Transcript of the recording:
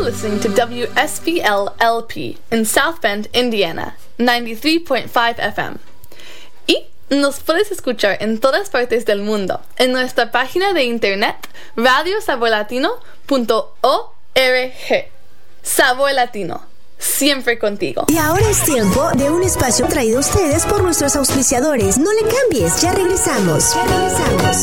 listening to WSBL-LP in South Bend, Indiana, 93.5 FM. Y nos puedes escuchar en todas partes del mundo en nuestra página de internet radiosaborlatino.org. Sabor Latino, siempre contigo. Y ahora es tiempo de un espacio traído a ustedes por nuestros auspiciadores. No le cambies, ya regresamos.